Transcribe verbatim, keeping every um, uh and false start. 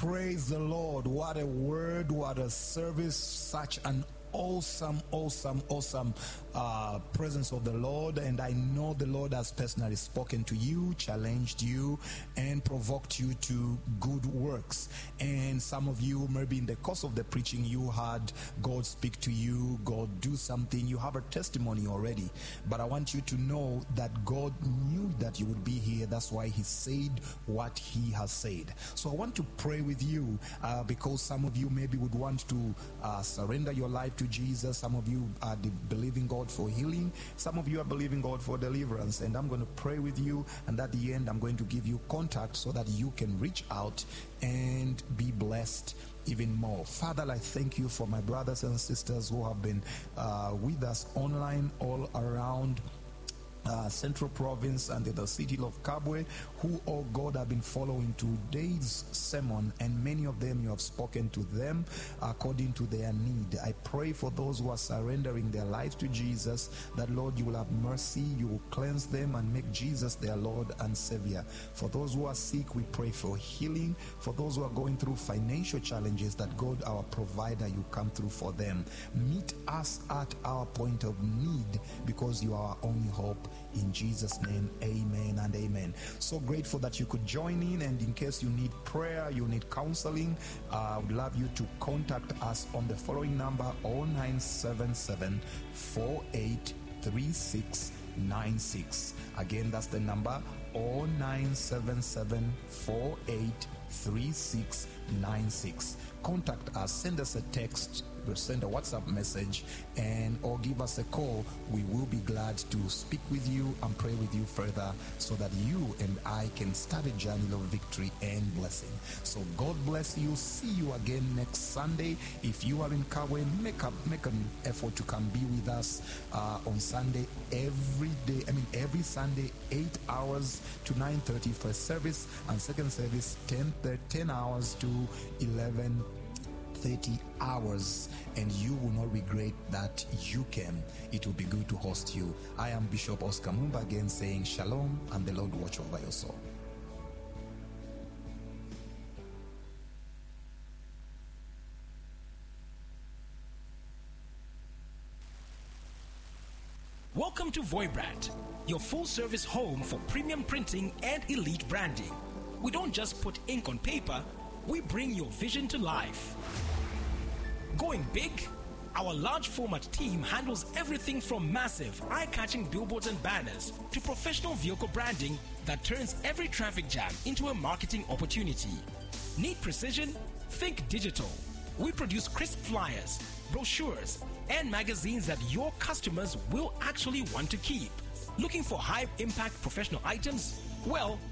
Praise the Lord. What a word, what a service, such an awesome, awesome, awesome uh, presence of the Lord. And I know the Lord has personally spoken to you, challenged you, and provoked you to good works. And some of you, maybe in the course of the preaching, you had God speak to you, God do something. You have a testimony already. But I want you to know that God knew that you would be here. That's why he said what he has said. So I want to pray with you uh, because some of you maybe would want to uh, surrender your life to Jesus. Some of you are believing God for healing. Some of you are believing God for deliverance. And I'm going to pray with you. And at the end, I'm going to give you contact so that you can reach out and be blessed even more. Father, I thank you for my brothers and sisters who have been uh, with us online all around Uh, Central Province and the city of Kabwe, who, oh God, have been following today's sermon, and many of them you have spoken to them according to their need. I pray for those who are surrendering their lives to Jesus, that Lord, you will have mercy, you will cleanse them and make Jesus their Lord and Savior. For those who are sick, we pray for healing. For those who are going through financial challenges, that God, our provider, you come through for them. Meet us at our point of need, because you are our only hope. In Jesus' name, amen and amen. So grateful that you could join in, and in case you need prayer, you need counseling, uh, I would love you to contact us on the following number: oh nine seven seven, four eight three six nine six. Again, that's the number: oh nine seven seven, four eight three six nine six. Contact us, send us a text, send a WhatsApp message, and or give us a call. We will be glad to speak with you and pray with you further, so that you and I can start a journey of victory and blessing. So God bless you. See you again next Sunday. If you are in Kabwe, make up make an effort to come be with us uh, on Sunday every day. I mean every Sunday, eight hours to nine thirty first service, and second service ten, ten hours to eleven thirty hours, and you will not regret that you came. It will be good to host you. I am Bishop Oscar Mumba again, saying shalom, and the Lord watch over your soul. Welcome to Voibrand, your full-service home for premium printing and elite branding. We don't just put ink on paper, we bring your vision to life. Going big? Our large format team handles everything from massive, eye-catching billboards and banners to professional vehicle branding that turns every traffic jam into a marketing opportunity. Need precision? Think digital. We produce crisp flyers, brochures, and magazines that your customers will actually want to keep. Looking for high-impact professional items? Well,